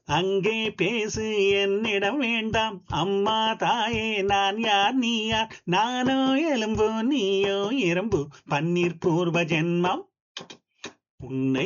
அங்கே பேசு என்னிடம் வேண்டாம் அம்மா தாயே நான் யார் நீ யார் நானோ எலும்பு நீயோ எறும்பு பன்னீர் பூர்வ ஜென்மம் உன்னை